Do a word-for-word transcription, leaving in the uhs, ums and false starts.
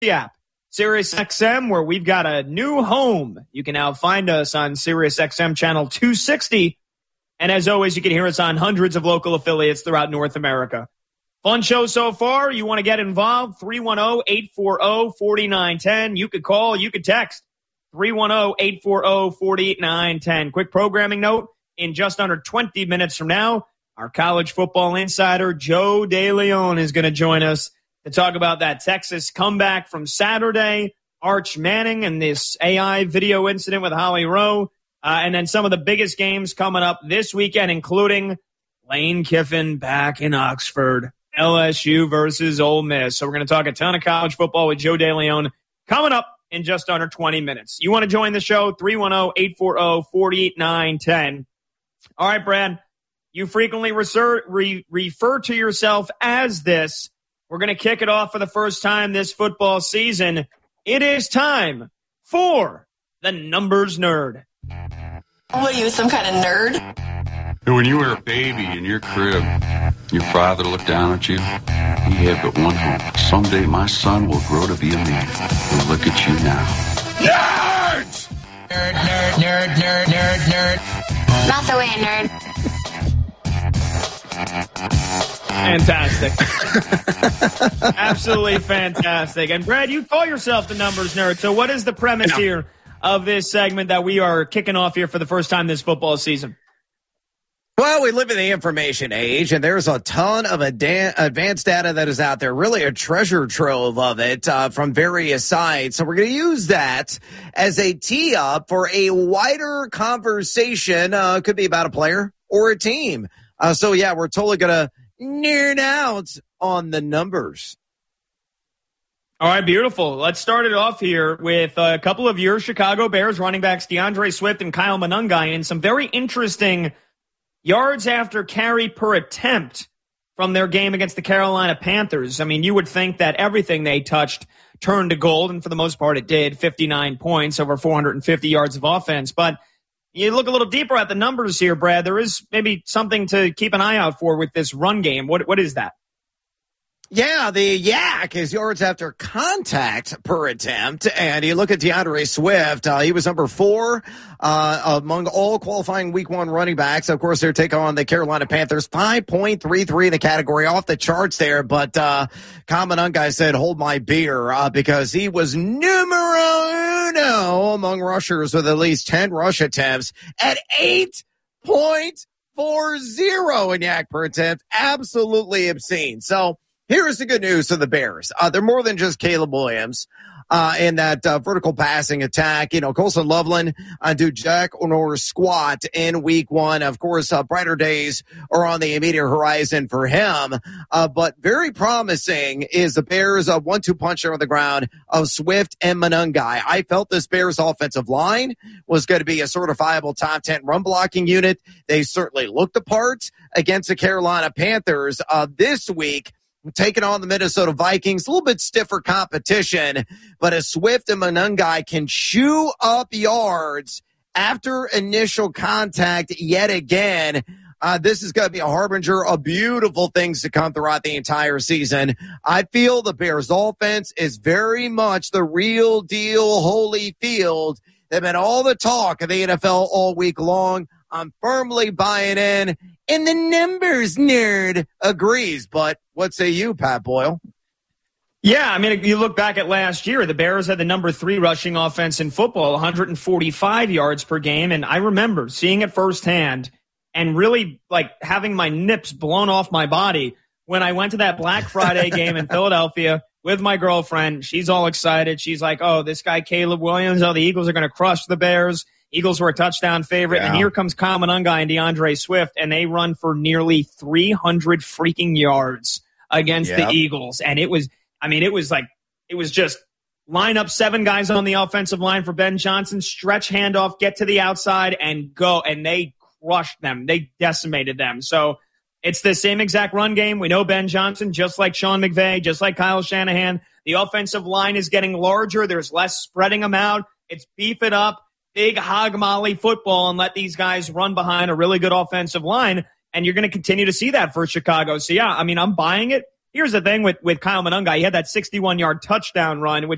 the app, SiriusXM, where we've got a new home. You can now find us on SiriusXM channel two sixty. And as always, you can hear us on hundreds of local affiliates throughout North America. Fun show so far. You want to get involved? three one zero, eight four zero, four nine one zero. You could call, you could text. three one zero, eight four zero, four nine one zero. Quick programming note. In just under twenty minutes from now, our college football insider, Joe DeLeon, is going to join us to talk about that Texas comeback from Saturday, Arch Manning and this A I video incident with Holly Rowe, uh, and then some of the biggest games coming up this weekend, including Lane Kiffin back in Oxford, L S U versus Ole Miss. So we're going to talk a ton of college football with Joe DeLeon coming up in just under twenty minutes. You want to join the show? three one zero, eight four zero, four nine one zero. All right, Brad, you frequently reser- re- refer to yourself as this. We're going to kick it off for the first time this football season. It is time for the Numbers Nerd. What are you, some kind of nerd? When you were a baby in your crib, your father looked down at you. He had but one hope. Someday my son will grow to be a man. And look at you now. Nerds! Nerd, nerd, nerd, nerd, nerd, nerd. Not the way, nerd. Fantastic. Absolutely fantastic. And Brad, you call yourself the Numbers Nerd. So what is the premise here of this segment that we are kicking off here for the first time this football season? Well, we live in the information age, and there's a ton of ad- advanced data that is out there, really a treasure trove of it uh, from various sites. So we're going to use that as a tee-up for a wider conversation. Uh, could be about a player or a team. Uh, so, yeah, we're totally going to nerd out on the numbers. All right, beautiful. Let's start it off here with a couple of your Chicago Bears running backs, DeAndre Swift and Kyle Monangai, and some very interesting yards after carry per attempt from their game against the Carolina Panthers. I mean, you would think that everything they touched turned to gold, and for the most part it did. fifty-nine points, over four hundred fifty yards of offense. But you look a little deeper at the numbers here, Brad, there is maybe something to keep an eye out for with this run game. What What is that? Yeah, the yak is yards after contact per attempt. And you look at DeAndre Swift, uh, he was number four uh, among all qualifying week one running backs. Of course, they're taking on the Carolina Panthers, five point three three in the category, off the charts there. But uh, Common guy said, hold my beer, uh, because he was numero uno among rushers with at least ten rush attempts at eight point four zero in yak per attempt. Absolutely obscene. So, here's the good news to the Bears. Uh, they're more than just Caleb Williams uh, in that uh, vertical passing attack. You know, Colson Loveland uh, do jack or squat in week one. Of course, uh, brighter days are on the immediate horizon for him. Uh, but very promising is the Bears' uh, one two punch on the ground of Swift and Monangai. I felt this Bears offensive line was going to be a certifiable top ten run blocking unit. They certainly looked the part against the Carolina Panthers uh, this week. Taking on the Minnesota Vikings, a little bit stiffer competition, but as Swift and Monangai can chew up yards after initial contact yet again, uh, this is going to be a harbinger of beautiful things to come throughout the entire season. I feel the Bears offense is very much the real deal, Holyfield. They've been all the talk of the N F L all week long. I'm firmly buying in. And the numbers nerd agrees, but what say you, Pat Boyle? Yeah, I mean, you look back at last year, the Bears had the number three rushing offense in football, one hundred forty-five yards per game, and I remember seeing it firsthand and really, like, having my nips blown off my body when I went to that Black Friday game in Philadelphia with my girlfriend. She's all excited. She's like, oh, this guy Caleb Williams, oh, the Eagles are going to crush the Bears. Eagles were a touchdown favorite, yeah. And here comes Kyle Monangai and DeAndre Swift, and they run for nearly three hundred freaking yards against yep. the Eagles. And it was, I mean, it was like, it was just line up seven guys on the offensive line for Ben Johnson, stretch handoff, get to the outside, and go. And they crushed them. They decimated them. So it's the same exact run game. We know Ben Johnson, just like Sean McVay, just like Kyle Shanahan. The offensive line is getting larger. There's less spreading them out. It's beef it up. Big hog molly football and let these guys run behind a really good offensive line, and you're going to continue to see that for Chicago. So, yeah, I mean, I'm buying it. Here's the thing with, with Kyle Monangai. He had that sixty-one-yard touchdown run, which